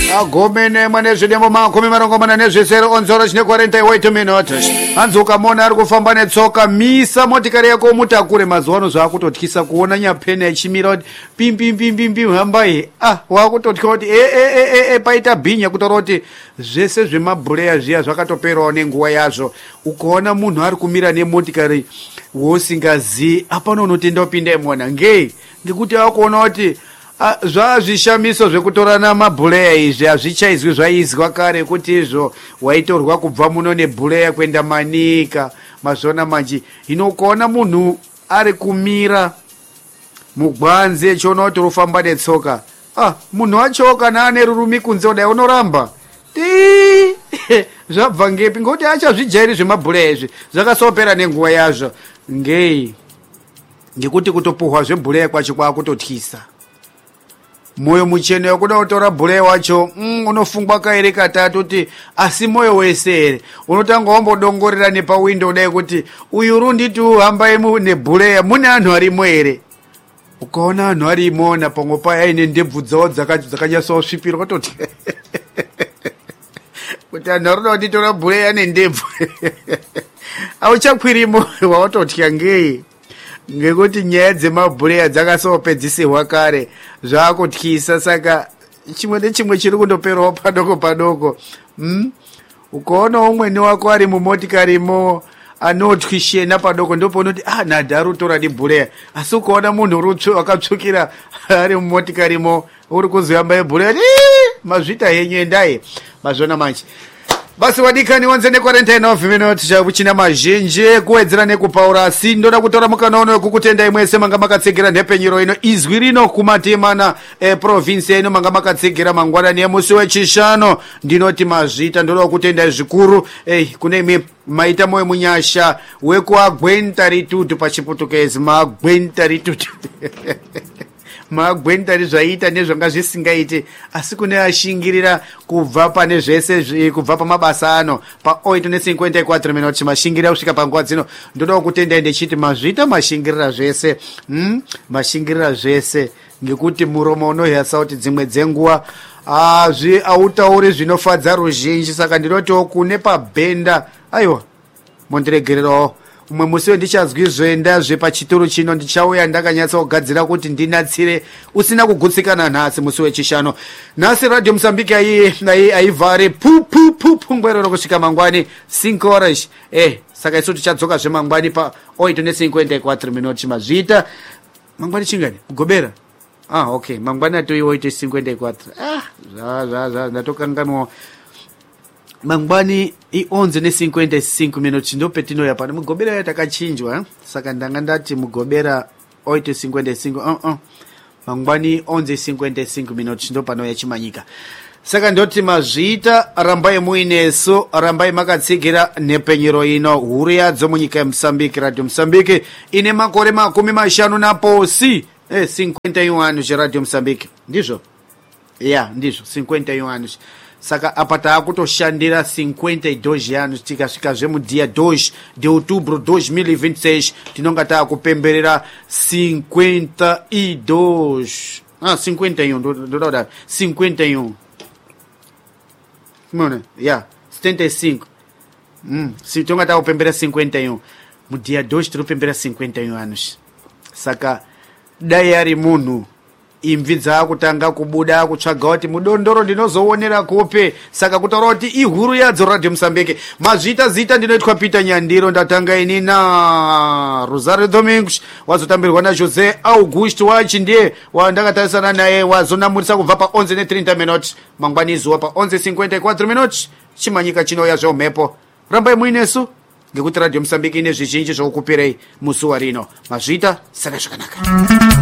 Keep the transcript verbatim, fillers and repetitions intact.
agomene mane zvidemo makumi marongomana nezvisere onzoro chine quarenta e oito minutos. Hanzi ukamona ari kufamba netsoka misa motikari yako mutakure. Mazuva ano zvakutotyisa kuona nyapeni yachimira kuti pimpimpimpi hambai. Ah, wakutotya kuti e e e e paita bhinya kutora kuti zvese zvemabhuleya zviya zvakatoperawo nenguva yazvo. Ukaona munhu ari kumira nemotikari wosingazivi apano unotenda upinda imona ngei ngekuti akuona kuti zvazvishamiso zvekutorana mabhuleya izvi hazvichaizwi zvaizwa kare kuti izvo waitorwa kubva muno nebhuleya kuenda manika mazvona manji. Hino ukaona munhu ari kumira mugwanzi echiona kuti rufamba netsoka, ah, munhu wacho kana ane rurumi kunze kudai unoramba ti zvabva ngepi ngekuti achazvijairi zvemabhuleya izvi zvakasopera nenguva yazvo ngei ngekuti kutopuhwa zvebhuleya kwacho kwakutotyisa. Moyo mucheno wekuda kutora bhuleya wacho mm, unofungwa kairi katatu kuti asi moyo wese here unotanga wambodongorera nepawindo dai kuti uyu runditi uhambai nebhuleya mune anhu arimo here. Ukaona anhu arimona pamwe paya aine ndebvu dzawo dzakanyatsosvipirwa toti kuti anhu aruda kutitora bhuleya nendebvu auchakwirimo waototya ngei ngekuti nyaya dzemabhuleya dzakasopedzisirwa kare zvakutyisa. Saka chimwe nechimwe chiri kundoperawo padoko padoko. hmm? Ukaona umweni wako ari mumotikarimo anotwishena padoko ndopaunoti ah nadharu tora dibhuleya. Asi ukaona munhu rutsvu akatsvukira ari mumotikarimo uri kuzoyamba ebhuleya mazvita henyu endai mazvona manje. Basi wadikani wanze ne quarenta e nove minuti chakuchina mazhinji kuwedzera nekupaura. Asi ndoda kutora mukana uno wekukutenda imwese manga makatsegera nhepenyero ino izwi rino kumatemana e province ino manga makatsegera mangwanani emusi wechishano. Ndinoti mazvita ndoda kukutenda zvikuru eh kune imi maita moyo munyasha wekuagwentaritutu pachiputukezi magwentaritutu magwentari zvaita nezvanga zvisingaiti asi kune ashingirira kubva pane zvese kubva pamabasa ano pa oito ne cinquenta e quatro minutos mashingirira kusvika panguva dzino. Ndoda kukutenda ndichiti mazvita mashingirira zvese hmm? mashingirira zvese ngekuti muromo unohesa kuti dzimwe dzenguva azvi autauri zvinofadza ruzhinji. Saka ndinotiwo kune pabhenda aiwa mondiregererawo umwe musi ndichazwi zvenda zvepachitoro chino ndichauya ndakanyatsa kugadzira kuti ndinatsire usina kugutsikana nhasi musi wechishano. Nhasi Radio Mozambique ai aivhare pu pu pu pungwerero kusvika mangwani cinco horas. Eh saka isu tichadzoka zvemangwani pa oito ne cinquenta e quatro minutos mazvita. Mangwani chingani kugobera? Ah okay, mangwani atoyi oito e cinquenta e quatro. Ah za za za ndatokanganwa mangwani i onze ne cinquenta e cinco minutos ndo petinoya pano mugobera yatakachinjwa eh? Saka ndanga ndati mugobera oito e cinquenta e cinco uh -uh. mangwani onze e cinquenta e cinco minutos ndo pano yachimanyika. Saka ndoti mazvita rambai muineso rambai makatsegera nhepenyero ino huru yadzo munyika yeMozambique. Radio Mozambique ine makore makumi mashanu naposi eh cinquenta e um anos Radio Mozambique ndizvo ya yeah, ndizvo cinquenta e um anos. Saka apa taakutoshandira cinquenta e dois anos tikasvika zvemudia dois de outubro dois mil e vinte e seis tinonga taakupemberera cinquenta e dois ah cinquenta e um ndoda cinquenta e um mona yeah setenta e cinco hum se tinonga taakupemberera cinquenta e um mudia dois tinopemberera cinquenta e um anos. Saka dai ari munhu imvi dzaakutanga kubuda kutsvaga kuti mudondoro ndinozoonera kupe. Saka kutaura kuti ihuru yadzo Radio Mozambique. Mazvita zita ndinoitwa Peter Nyandiro ndatanga ini na Rosario Domingos wazotambirwa na Jose Augusto wachi ndiye wandakatarisana naye wazonamurisa kubva pa onze ne treinta minutos mangwani zuwa pa onze e cinquenta e quatro minutos chimanyika chinoya zvomhepo. Rambai muinesu ngekuti Radio Mozambique ine zvizhinji zvokupirei musi warino mazvita saka zvakanaka.